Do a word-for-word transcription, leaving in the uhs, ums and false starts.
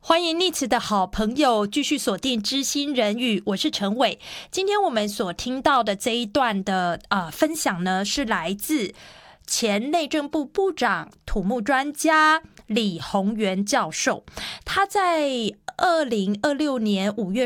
欢迎逆词的好朋友继续锁定知心人语，我是陈伟。今天我们所听到的这一段的呃分享呢，是来自前内政部部长、土木专家李鸿源教授。他在二零二六年五月